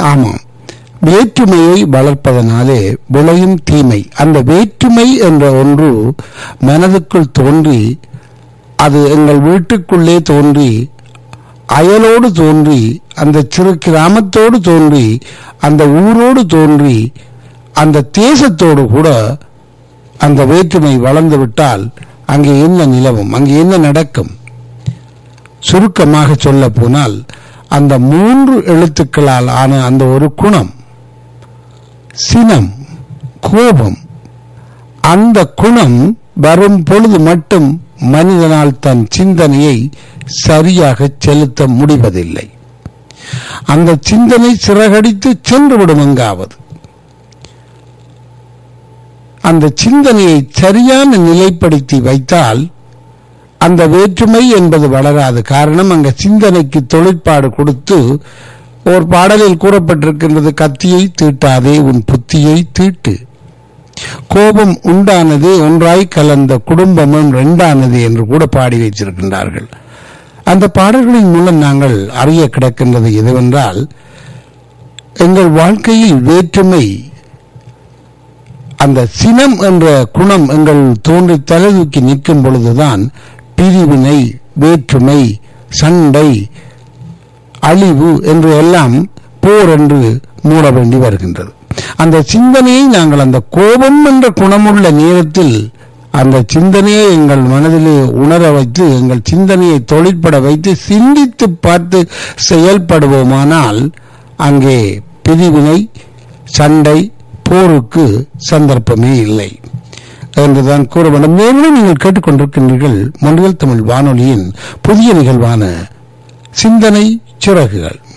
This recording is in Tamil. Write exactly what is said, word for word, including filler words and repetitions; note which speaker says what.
Speaker 1: ஆமாம், வேற்றுமையை வளர்ப்பதனாலே விளையும் தீமை. அந்த வேற்றுமை என்ற ஒன்று மனதுக்குள் தோன்றி, அது எங்கள் வீட்டுக்குள்ளே தோன்றி, அயலோடு தோன்றி, அந்த சிறு கிராமத்தோடு தோன்றி, அந்த ஊரோடு தோன்றி, அந்த தேசத்தோடு கூட அந்த வேற்றுமை வளர்ந்து விட்டால் அங்கே என்ன நிலவும், அங்கே என்ன நடக்கும்? சுருக்கமாக சொல்ல போனால், அந்த மூன்று எழுத்துக்களால் ஆன அந்த ஒரு குணம், சினம், கோபம், அந்த குணம் வரும் பொழுது மட்டும் மனிதனால் தன் சிந்தனையை சரியாக செலுத்த முடிவதில்லை. அந்த சிந்தனை சிறகடித்து சென்றுவிடும் எங்காவது. அந்த சிந்தனையை சரியான நிலைப்படுத்தி வைத்தால் அந்த வேற்றுமை என்பது வளராது. காரணம், அங்க சிந்தனைக்கு தொழிற்பாடு கொடுத்து ஒரு பாடலில் கூறப்பட்டிருக்கின்றது, கத்தியை தீட்டாதே உன் புத்தியை தீட்டு. கோபம் உண்டானது ஒன்றாய் கலந்த குடும்பமும் இரண்டானது என்று கூட பாடி வைத்திருக்கின்றார்கள். அந்த பாடல்களின் மூலம் நாங்கள் அறிய கிடக்கின்றது எதுவென்றால், எங்கள் வாழ்க்கையில் வேற்றுமை, அந்த சினம் என்ற குணம் எங்கள் தோன்றி தலைதூக்கி நிற்கும் பொழுதுதான் பிரிவினை, வேற்றுமை, சண்டை, அழிவு என்று எல்லாம் போர் என்று மூட வேண்டி வருகின்றது. அந்த சிந்தனையை நாங்கள் அந்த கோபம் என்ற குணமுள்ள நேரத்தில் அந்த சிந்தனையை எங்கள் மனதிலே உணர வைத்து, எங்கள் சிந்தனையை தொழிற்பட வைத்து சிந்தித்து பார்த்து செயல்படுவோமானால் அங்கே பிரிவினை, சண்டை, போருக்கு சந்தர்ப்பமே இல்லை என்றுதான் கூற வேண்டும். மேலும் நீங்கள் கேட்டுக்கொண்டிருக்கின்றீர்கள் மொழியல் தமிழ் வானொலியின் புதிய நிகழ்வான சிந்தனை சிறகுகள்.